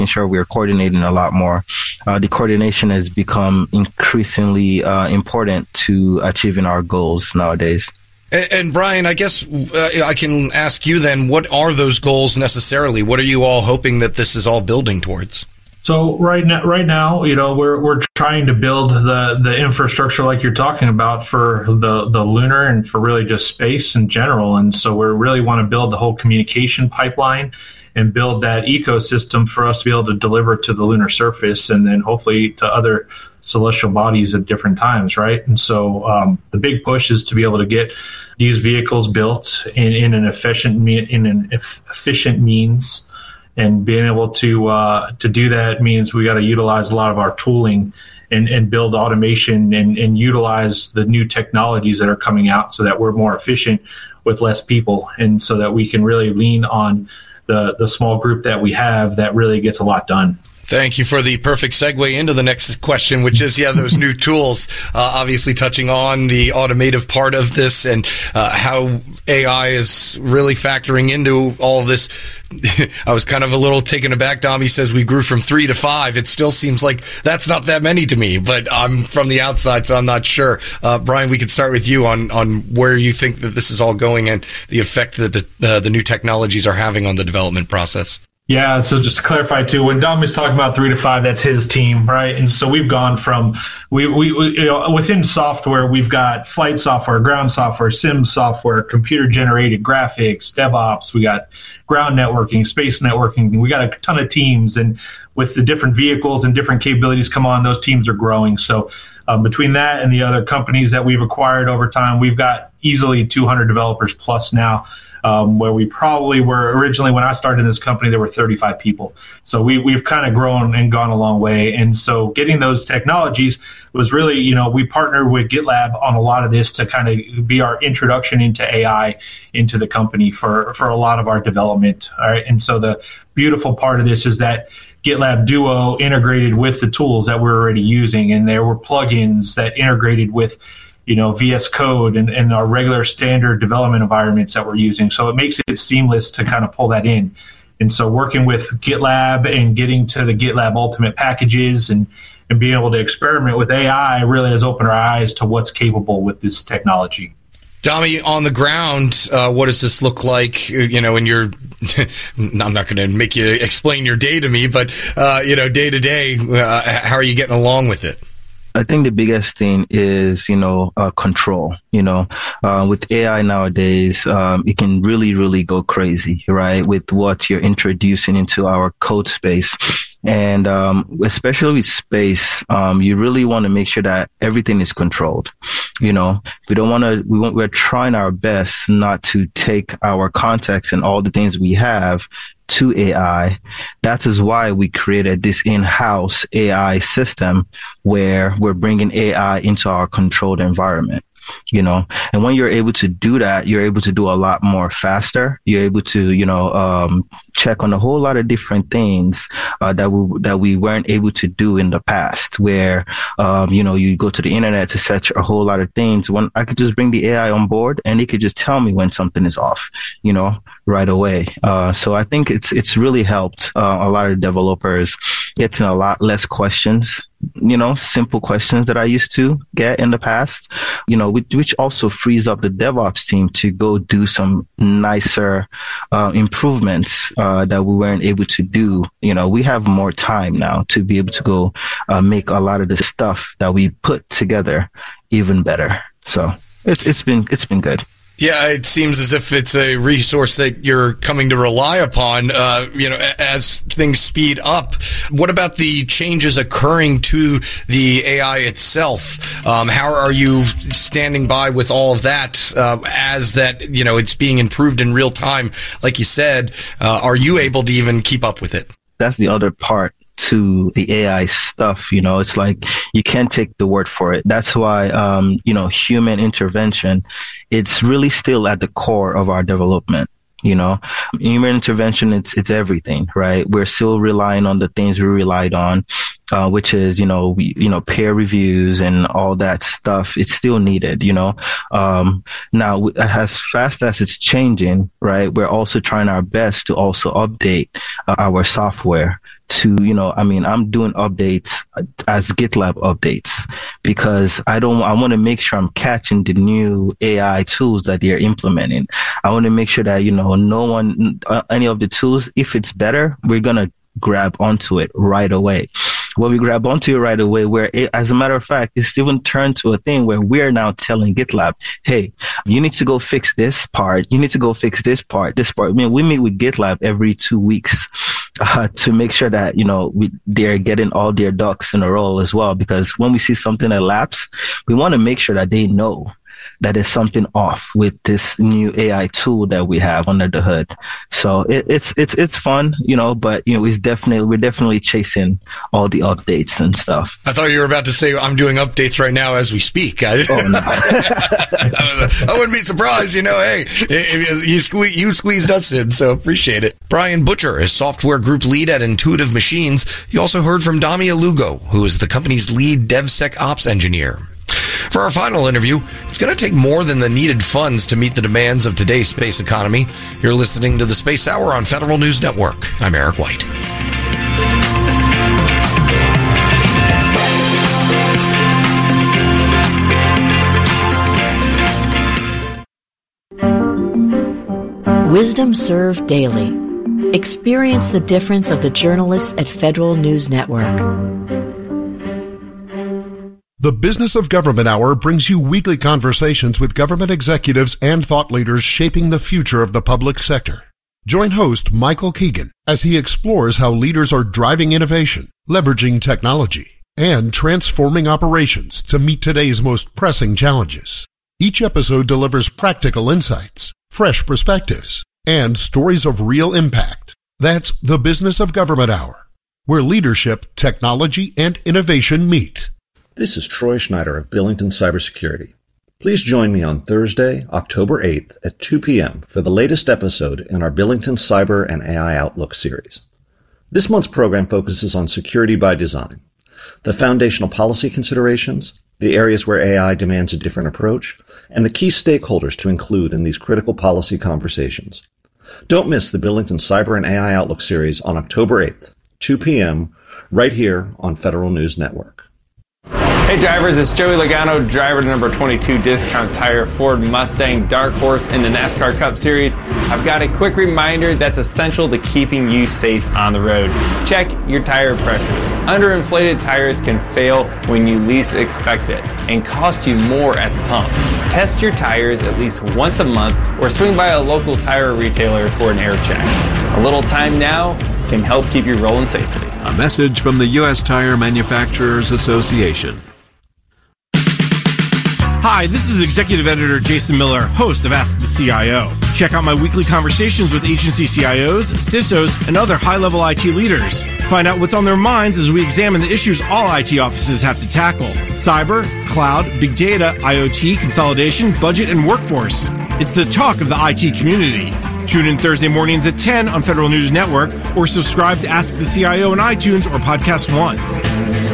making sure we're coordinating a lot more. The coordination has become increasingly important to achieving our goals nowadays. And Brian, I guess I can ask you then, what are those goals necessarily? What are you all hoping that this is all building towards? So right now, we're trying to build the infrastructure like you're talking about for the lunar and for really just space in general. And so we really want to build the whole communication pipeline and build that ecosystem for us to be able to deliver to the lunar surface and then hopefully to other celestial bodies at different times, right? And so the big push is to be able to get these vehicles built in an efficient means. And being able to do that means we got to utilize a lot of our tooling and build automation and utilize the new technologies that are coming out so that we're more efficient with less people, and so that we can really lean on the small group that we have that really gets a lot done. Thank you for the perfect segue into the next question, which is, those new tools, obviously touching on the automative part of this and how AI is really factoring into all of this. I was kind of a little taken aback. Dami says we grew from 3 to 5. It still seems like that's not that many to me, but I'm from the outside, so I'm not sure. Brian, we could start with you on where you think that this is all going and the effect that the new technologies are having on the development process. Yeah, so just to clarify too, when Dom is talking about 3 to 5, that's his team, right? And so we've gone from within software, we've got flight software, ground software, sim software, computer generated graphics, DevOps. We got ground networking, space networking. We got a ton of teams, and with the different vehicles and different capabilities come on, those teams are growing. So between that and the other companies that we've acquired over time, we've got easily 200 developers plus now. Where we probably were originally when I started in this company, there were 35 people. So we've kind of grown and gone a long way. And so getting those technologies was really, we partnered with GitLab on a lot of this to kind of be our introduction into AI into the company for a lot of our development. All right. And so the beautiful part of this is that GitLab Duo integrated with the tools that we're already using, and there were plugins that integrated with VS Code and our regular standard development environments that we're using. So it makes it seamless to kind of pull that in. And so working with GitLab and getting to the GitLab Ultimate packages and being able to experiment with AI really has opened our eyes to what's capable with this technology. Dami, on the ground, what does this look like, in your, I'm not going to make you explain your day to me, but, day to day, how are you getting along with it? I think the biggest thing is, control. With AI nowadays, it can really, really go crazy, right? With what you're introducing into our code space. And, especially with space, you really want to make sure that everything is controlled. We're trying our best not to take our context and all the things we have to AI. That is why we created this in-house AI system where we're bringing AI into our controlled environment. And when you're able to do that, you're able to do a lot more faster. You're able to, check on a whole lot of different things, that we weren't able to do in the past, where, you go to the internet to search a whole lot of things. When I could just bring the AI on board and it could just tell me when something is off, right away. So I think it's really helped, a lot of developers getting a lot less questions, simple questions that I used to get in the past, which also frees up the DevOps team to go do some nicer improvements that we weren't able to do. We have more time now to be able to go make a lot of the stuff that we put together even better. So it's been good. Yeah, it seems as if it's a resource that you're coming to rely upon, as things speed up. What about the changes occurring to the AI itself? How are you standing by with all of that, as that, it's being improved in real time? Like you said, are you able to even keep up with it? That's the other part to the AI stuff. It's like you can't take the word for it. That's why, human intervention, it's really still at the core of our development. Human intervention, it's everything, right? We're still relying on the things we relied on which is, peer reviews and all that stuff. It's still needed, now as fast as it's changing, right, we're also trying our best to also update our software to, I'm doing updates as GitLab updates because I want to make sure I'm catching the new AI tools that they're implementing. I want to make sure that, any of the tools, if it's better, we're going to grab onto it right away. When we grab onto it right away, as a matter of fact, it's even turned to a thing where we're now telling GitLab, hey, you need to go fix this part. You need to go fix this part. We meet with GitLab every 2 weeks to make sure that, they're getting all their ducks in a row as well. Because when we see something that lapse, we want to make sure that they know that there's something off with this new AI tool that we have under the hood. So it's fun, but we're definitely chasing all the updates and stuff. I thought you were about to say I'm doing updates right now as we speak. Oh, no. I wouldn't be surprised, hey, you squeezed us in, so appreciate it. Brian Butcher is software group lead at Intuitive Machines. You also heard from Damia Lugo, who is the company's lead DevSecOps engineer. For our final interview, it's going to take more than the needed funds to meet the demands of today's space economy. You're listening to the Space Hour on Federal News Network. I'm Eric White. Wisdom served daily. Experience the difference of the journalists at Federal News Network. The Business of Government Hour brings you weekly conversations with government executives and thought leaders shaping the future of the public sector. Join host Michael Keegan as he explores how leaders are driving innovation, leveraging technology, and transforming operations to meet today's most pressing challenges. Each episode delivers practical insights, fresh perspectives, and stories of real impact. That's the Business of Government Hour, where leadership, technology, and innovation meet. This is Troy Schneider of Billington Cybersecurity. Please join me on Thursday, October 8th at 2 p.m. for the latest episode in our Billington Cyber and AI Outlook series. This month's program focuses on security by design, the foundational policy considerations, the areas where AI demands a different approach, and the key stakeholders to include in these critical policy conversations. Don't miss the Billington Cyber and AI Outlook series on October 8th, 2 p.m., right here on Federal News Network. Hey drivers, it's Joey Logano, driver to number 22 Discount Tire Ford Mustang Dark Horse in the NASCAR Cup Series. I've got a quick reminder that's essential to keeping you safe on the road. Check your tire pressures. Underinflated tires can fail when you least expect it and cost you more at the pump. Test your tires at least once a month or swing by a local tire retailer for an air check. A little time now can help keep you rolling safely. A message from the U.S. Tire Manufacturers Association. Hi, this is Executive Editor Jason Miller, host of Ask the CIO. Check out my weekly conversations with agency CIOs, CISOs, and other high-level IT leaders. Find out what's on their minds as we examine the issues all IT offices have to tackle. Cyber, cloud, big data, IoT, consolidation, budget, and workforce. It's the talk of the IT community. Tune in Thursday mornings at 10 on Federal News Network or subscribe to Ask the CIO on iTunes or Podcast One.